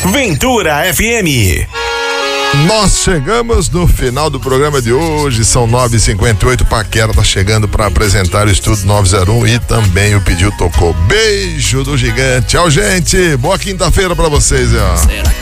Ventura FM. Nós chegamos no final do programa de hoje, são 9h58, Paquera tá chegando para apresentar o Estúdio 901 e também o Pediu Tocou. Beijo do gigante, tchau gente, boa quinta-feira para vocês, ó.